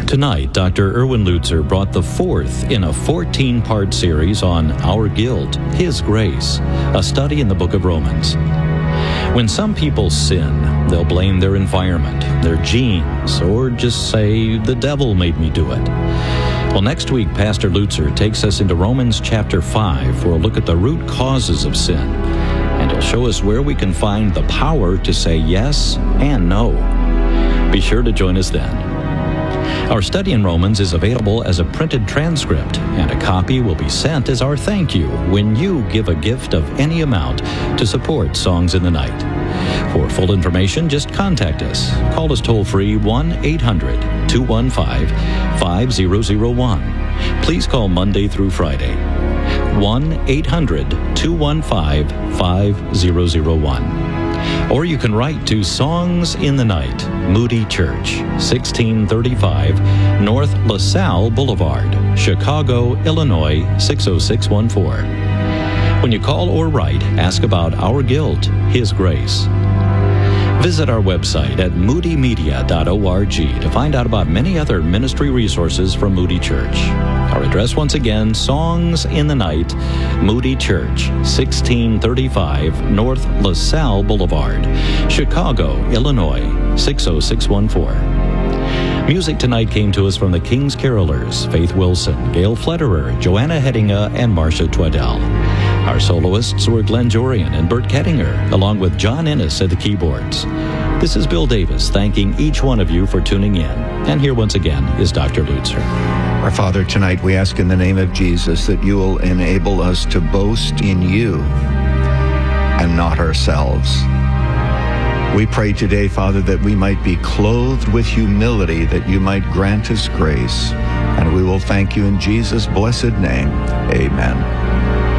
Tonight, Dr. Erwin Lutzer brought the fourth in a 14-part series on Our Guilt, His Grace, a study in the book of Romans. When some people sin, they'll blame their environment, their genes, or just say, the devil made me do it. Well, next week, Pastor Lutzer takes us into Romans chapter 5 for a look at the root causes of sin, and he'll show us where we can find the power to say yes and no. Be sure to join us then. Our study in Romans is available as a printed transcript, and a copy will be sent as our thank you when you give a gift of any amount to support Songs in the Night. For full information, just contact us. Call us toll-free 1-800-215-5001. Please call Monday through Friday. 1-800-215-5001. Or you can write to Songs in the Night, Moody Church, 1635 North LaSalle Boulevard, Chicago, Illinois, 60614. When you call or write, ask about Our Guilt, His Grace. Visit our website at moodymedia.org to find out about many other ministry resources from Moody Church. Our address once again, Songs in the Night, Moody Church, 1635 North LaSalle Boulevard, Chicago, Illinois, 60614. Music tonight came to us from the King's Carolers, Faith Wilson, Gail Flederer, Joanna Hedinga, and Marcia Twaddell. Our soloists were Glenn Jorian and Bert Kettinger, along with John Innes at the keyboards. This is Bill Davis thanking each one of you for tuning in. And here once again is Dr. Lutzer. Our Father, tonight we ask in the name of Jesus that you will enable us to boast in you and not ourselves. We pray today, Father, that we might be clothed with humility, that you might grant us grace. And we will thank you in Jesus' blessed name. Amen.